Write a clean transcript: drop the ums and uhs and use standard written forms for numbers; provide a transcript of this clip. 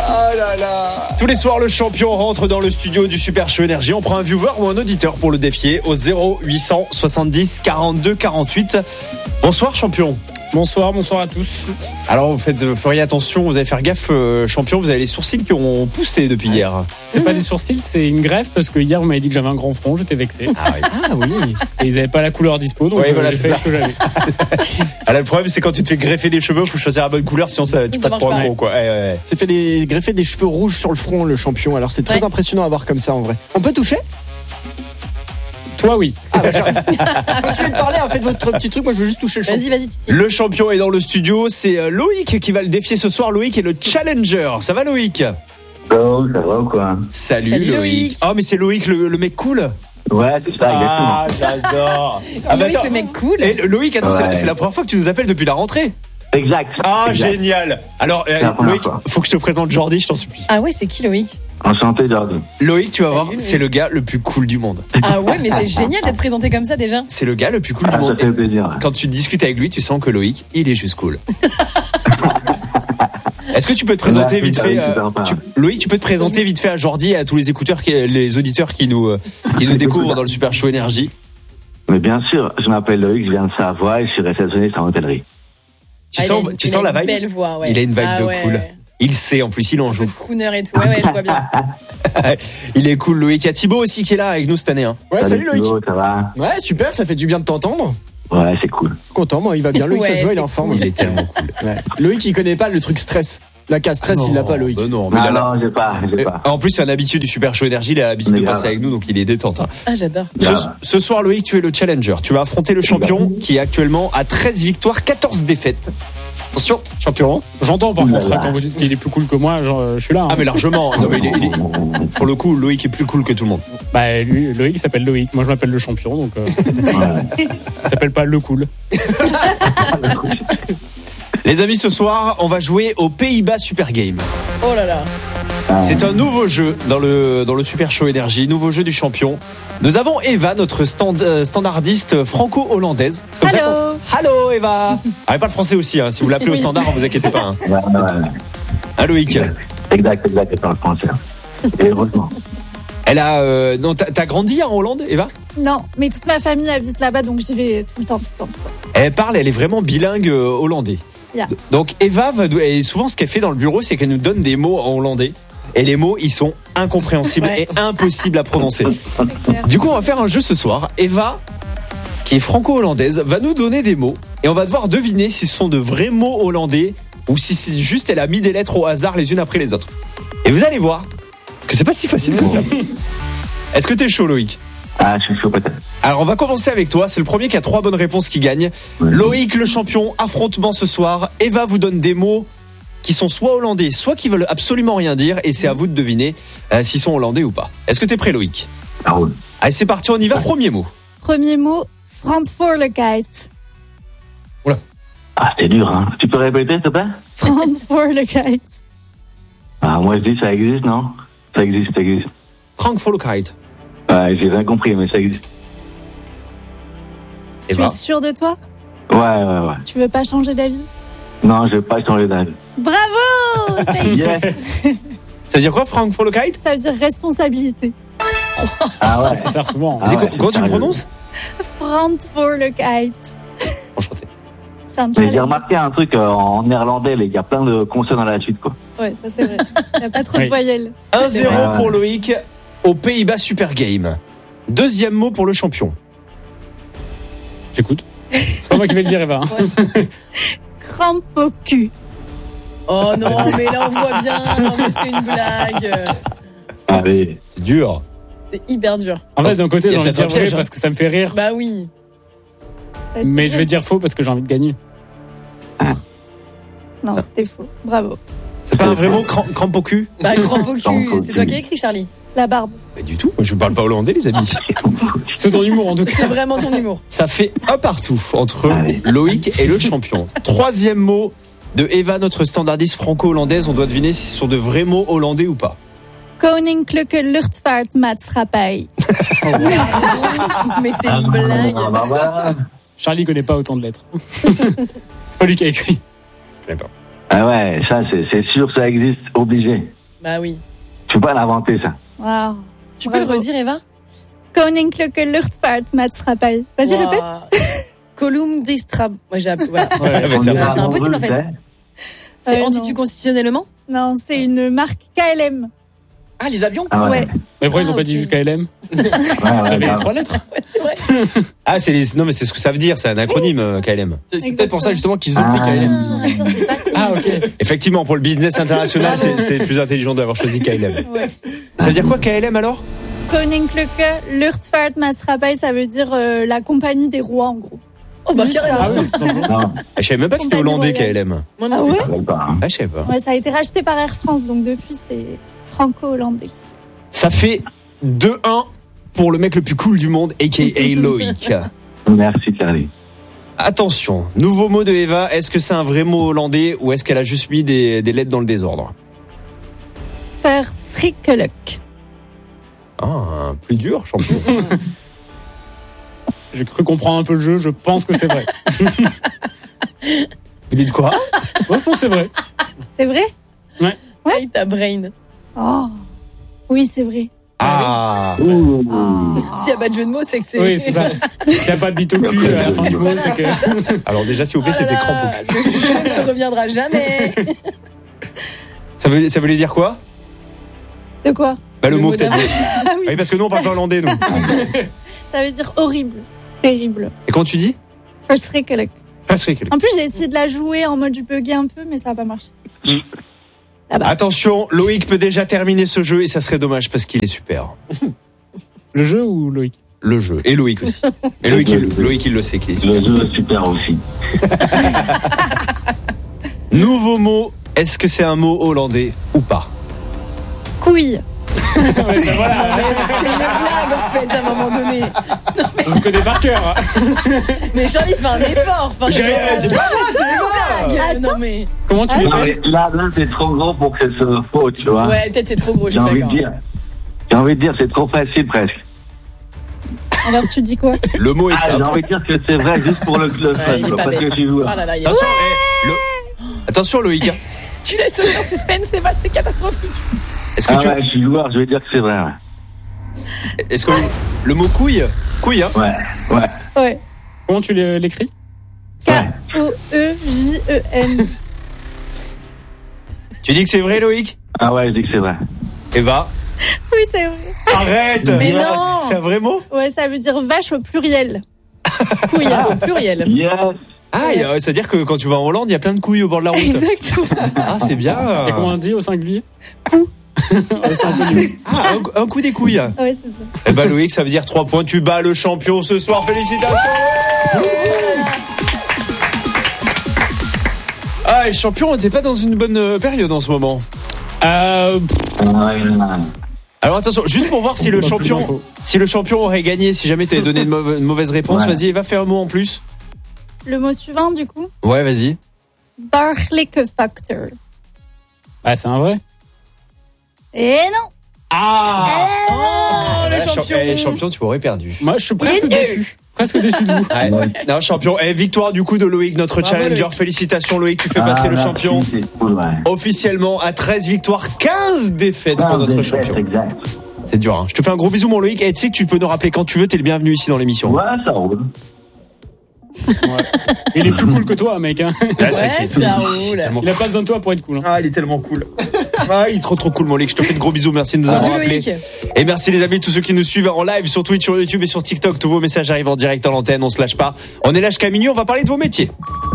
Oh là là. Tous les soirs, le champion rentre dans le studio du Super Show Énergie. On prend un viewer ou un auditeur pour le défier au 0800 70 42 48. Bonsoir champion. Bonsoir à tous. Alors vous feriez attention, vous allez faire gaffe champion, vous avez les sourcils qui ont poussé depuis hier. C'est pas des sourcils, c'est une greffe parce que hier vous m'avez dit que j'avais un grand front, j'étais vexé. Ah oui. Et ils avaient pas la couleur dispo, donc voilà, j'ai c'est fait ça. ce que j'avais. Alors le problème c'est quand tu te fais greffer des cheveux, faut choisir la bonne couleur sinon tu passes pour un gros quoi. Ouais. C'est fait greffer des cheveux rouges sur le front, le champion. Alors c'est très impressionnant à voir comme ça en vrai. On peut toucher ? Toi oui. J'arrive. Tu veux me parler, faites votre petit truc, moi je veux juste toucher le champion. Vas-y, Titi. Le champion est dans le studio, c'est Loïc qui va le défier ce soir. Loïc est le challenger. Ça va Loïc ? Oh, ça va ou quoi? Salut Loïc. Oh mais c'est Loïc le mec cool. Ouais, c'est ça, exactement. Ah, j'adore. Loïc, le mec cool. Et Loïc, attends, Ouais. c'est la première fois que tu nous appelles depuis la rentrée. Exact. Ah, exact. génial. Alors, la première Loïc, fois. faut que je te présente Jordi, je t'en supplie. Ah ouais, c'est qui Loïc? Enchanté, Jordi. Loïc, tu vas voir, Salut, c'est le gars le plus cool du monde. Ah ouais, mais c'est génial d'être présenté comme ça déjà. C'est le gars le plus cool du Ça monde. fait plaisir. Quand tu discutes avec lui, tu sens que Loïc, il est juste cool. Est-ce que tu peux te présenter vite fait Loïc, tu peux te présenter vite fait à Jordi et à tous les les auditeurs qui nous découvrent dans le Super Show Énergie. Mais bien sûr, je m'appelle Loïc, je viens de Savoie et je suis réceptionniste en hôtellerie. Tu sens la vibe? Belle voix, ouais. Il a une vibe de cool. Il sait, en plus, il en Un peu joue. de crooner et tout. Ouais, je vois bien. Il est cool, Loïc. Il y a Thibaut aussi qui est là avec nous cette année. Hein. Ouais, salut Loïc. Thibaut, ça va? Ouais, super, ça fait du bien de t'entendre. Ouais, c'est cool. Je suis content, moi, il va bien. Loïc, ça Ouais, se voit, il est c'est en forme. Il est tellement cool. Ouais. Loïc, il connaît pas le truc stress. La case stress, il l'a pas, Loïc. Non, mais Non, j'ai pas. En plus, c'est un habitué du Super Show Énergie. Il a l'habitude Mais de passer grave. avec nous, donc il est détente. Hein. Ah, j'adore. Ce soir, Loïc, tu es le challenger. Tu vas affronter le champion qui est actuellement à 13 victoires, 14 défaites. Attention, champion. J'entends par contre quand vous dites qu'il est plus cool que moi, je suis là. Hein. Ah, mais largement. Non, mais pour le coup, Loïc est plus cool que tout le monde. Bah lui, Loïc s'appelle Loïc, moi je m'appelle le champion, donc il s'appelle pas le cool. Les amis, ce soir, on va jouer aux Pays-Bas Super Game. Oh là là. C'est un nouveau jeu dans le Super Show Énergie, nouveau jeu du champion. Nous avons Eva, notre standardiste franco-hollandaise. Allô Eva. Elle parle français aussi, hein. Si vous l'appelez au standard, vous inquiétez pas. Hein. Ouais. Ah, Loïc. Exact, c'est pas le français. Et heureusement. Elle a. Non, t'as grandi en Hollande, Eva? Non, mais toute ma famille habite là-bas, donc j'y vais tout le temps. Elle est vraiment bilingue hollandais. Yeah. Donc Eva, et souvent ce qu'elle fait dans le bureau, c'est qu'elle nous donne des mots en hollandais. Et les mots, ils sont incompréhensibles et impossibles à prononcer. Du coup, on va faire un jeu ce soir. Eva, qui est franco-hollandaise, va nous donner des mots. Et on va devoir deviner si ce sont de vrais mots hollandais ou si c'est juste elle a mis des lettres au hasard les unes après les autres. Et vous allez voir que c'est pas si facile que ça. Est-ce que t'es chaud, Loïc? Ah, je suis chaud peut-être. Alors on va commencer avec toi, c'est le premier qui a 3 bonnes réponses qui gagne. Loïc le champion, affrontement ce soir. Eva vous donne des mots qui sont soit hollandais, soit qui veulent absolument rien dire, et c'est à vous de deviner s'ils sont hollandais ou pas. Est-ce que t'es prêt, Loïc? Ça roule. Allez, c'est parti, on y va. Premier mot. Premier mot, Verantwoordelijkheid. Ah, c'est dur, hein. Tu peux répéter, s'il te plaît? Verantwoordelijkheid. Ah, moi je dis ça existe, non? Ça existe. Frankfurtkeit. Ouais, j'ai rien compris, mais ça existe. Tu Eva. es sûr de toi? Ouais. Tu veux pas changer d'avis? Non, je vais pas changer d'avis. Bravo! Ça y est. Yeah. Ça veut dire quoi, Frankfurtkeit? Ça veut dire responsabilité. Ah ouais. Ça sert souvent. Ah ouais, Comment tu le c'est prononces? Verantwoordelijkheid. Enchanté. C'est un Mais j'ai challenge. remarqué un truc en néerlandais, il y a plein de consonnes à la suite, quoi. Ouais, ça c'est vrai. Il n'y a pas trop de Oui. voyelles. 1-0 pour Loïc aux Pays-Bas Super Game. Deuxième mot pour le champion. J'écoute. C'est pas moi qui vais le dire, Eva. Hein. Crampe au cul. Oh non, mais là on voit bien. Non, mais c'est une blague. Allez. C'est dur. C'est hyper dur. En fait, d'un côté, Il y j'ai a envie de peut-être un dire vrai piège, hein. parce que ça me fait rire. Bah oui. Mais je vais dire faux parce que j'ai envie de gagner. Non, c'était faux. Bravo. C'est pas un vrai mot, crampe au cul? Bah crampe au Crampe cul. au C'est toi cul. qui as écrit, Charlie. La barbe. Pas du tout. Moi, je ne parle pas hollandais, les amis. C'est ton humour en tout C'est cas. vraiment ton humour. Ça fait un partout entre Allez. Loïc et le champion. Troisième mot de Eva, notre standardiste franco-hollandaise. On doit deviner si ce sont de vrais mots hollandais ou pas. Koninklijke Luchtvaartmaatschappij. Mais c'est une blague. Voilà. Charlie connaît pas autant de lettres. C'est pas lui qui a écrit. Je connais pas. Ah ouais, ça, c'est sûr, ça existe, obligé. Bah oui. Tu peux pas l'inventer, ça. Waouh. Tu peux le redire, Eva? Koninklijke Luchtvaartmaatschappij. Vas-y, répète. Colum Distrab. Moi, j'ai appelé. Voilà. Ouais, mais C'est impossible, en fait. C'est non. anti-constitutionnellement? Non, c'est une marque KLM. Ah, les avions? Ah Ouais. Mais pourquoi ils ont pas ok. dit jusqu'à LM? Ouais, T'avais les grave. 3 lettres. Ouais, c'est vrai. Ah, non, mais c'est ce que ça veut dire, c'est un acronyme, KLM. C'est peut-être pour ça justement qu'ils ont pris Ah. KLM. Ah, ça, c'est pas cool. Ah, ok. Effectivement, pour le business international, c'est plus intelligent d'avoir choisi KLM. Ouais. Ça veut dire quoi, KLM, alors? Koninklijke Luchtvaartmaatschappij, ça veut dire la compagnie des rois, en gros. Oh, bah, Juste carrément. ça. Ah oui, tout simplement. Non, Je savais même pas que c'était Compagnie hollandais, royale. KLM. Moi non Ah plus. ouais? je savais pas. Hein. Ah, je sais pas. Ouais, ça a été racheté par Air France, donc depuis, c'est franco-hollandais. Ça fait 2-1 pour le mec le plus cool du monde, a.k.a. Loïc. Merci, Carly. Attention, nouveau mot de Eva. Est-ce que c'est un vrai mot hollandais ou est-ce qu'elle a juste mis des lettres dans le désordre? Verschrikkelijk. Ah, plus dur, champion. J'ai cru comprendre un peu le jeu, je pense que c'est vrai. Vous dites quoi? Moi, je pense que c'est vrai. C'est vrai? Avec ta brain. Oh. Oui, c'est vrai. Ah, Ouh. S'il n'y a pas de jeu de mots, c'est que c'est. Oui, c'est ça. S'il n'y a pas de bite au cul à la fin du mot, c'est que. alors déjà, s'il vous plaît, Oh là c'était là, crampe au cul. le jeu ne reviendra jamais. Ça voulait dire quoi? De quoi? Bah, le Le mot mot que t'as dit. Ah oui. Oui, parce que nous, on parle pas hollandais, nous. Ça veut dire horrible. Terrible. Et quand tu dis? Verschrikkelijk. Verschrikkelijk. En plus, j'ai essayé de la jouer en mode je buguais un peu, mais ça n'a pas marché. Là-bas. Attention, Loïc peut déjà terminer ce jeu et ça serait dommage parce qu'il est super. Le jeu ou Loïc? Le jeu. Et Loïc aussi. Et Loïc, il le sait qu'il est super. Le jeu est super aussi. Nouveau mot. Est-ce que c'est un mot hollandais ou pas? Couille. Ouais, ben voilà. C'est une blague en fait à un moment donné. On vous connaît par cœur. Hein. Mais Charlie fait un effort. Enfin, J'ai genre, rien, c'est pas moi, c'est une blague. Non mais. Comment tu Non, l'appelles? mais là, c'est trop gros pour que ce soit faux, tu vois. Ouais, peut-être c'est trop gros, je J'ai suis envie de d'accord. dire. J'ai envie de dire, c'est trop facile presque. Alors tu dis quoi? Le mot est Ah, j'ai simple. envie de dire que c'est vrai juste pour le fun, Ouais, il est quoi, pas parce bête. que je suis joueur. Oh là là, il y a- Attention, attention Loïc. hein. Tu laisses aucun suspense, c'est catastrophique. Est-ce que Ah ouais, je suis joueur, je vais dire que c'est vrai. est-ce que le mot couille, hein? Ouais, ouais. Ouais. Comment tu l'écris? K-O-E-J-E-N. Tu dis que c'est vrai, Loïc? Ah ouais, je dis que c'est vrai. Eva? Oui, c'est vrai. Arrête! Mais non! C'est un vrai mot? Ouais, ça veut dire vache au pluriel. Couille, au pluriel. Yes! Ah, c'est-à-dire que quand tu vas en Hollande, il y a plein de couilles au bord de la route. Exactement. Ah, c'est bien. Et comment on dit au singulier? Coup. C'est un peu nul. Ah, un coup des couilles. Ouais, c'est ça. Eh ben Loïc, ça veut dire 3 points. Tu bats le champion ce soir. Félicitations! Ah, et champion, t'es pas dans une bonne période en ce moment. Alors attention, juste pour voir si le Pas plus champion, d'infos. aurait gagné, si jamais t'avais donné une mauvaise réponse, Ouais. vas-y, va faire un mot en plus. Le mot suivant, du coup. Ouais, vas-y. Bargelijke factor. Ah, c'est un vrai? Et non. Ah! le champion. Champion, tu m'aurais perdu. Moi, je suis presque déçu. Presque déçu de vous. Ouais. Non, champion. Victoire du coup de Loïc, notre Bravo, challenger. Loïc. Félicitations Loïc, tu fais passer le merci, champion C'est cool, ouais. officiellement à 13 victoires, 15 défaites pour notre Défaite, champion. Exact. C'est dur, hein. Je te fais un gros bisou mon Loïc. Et tu sais que tu peux nous rappeler quand tu veux, t'es le bienvenu ici dans l'émission. Ouais, ça roule. Il est plus cool que toi, mec. Hein. Là, c'est Ouais, inquiétant. ça roule. Tellement Il a pas besoin de toi pour être cool. Hein. Ah, il est tellement cool. Ah, il est trop cool, mon Loïc. Je te fais de gros bisous. Merci de nous avoir Bisous, appelés. Loïc. Et merci les amis, tous ceux qui nous suivent en live sur Twitch, sur YouTube et sur TikTok. Tous vos messages arrivent en direct en antenne. On se lâche pas. On est là jusqu'à minuit. On va parler de vos métiers.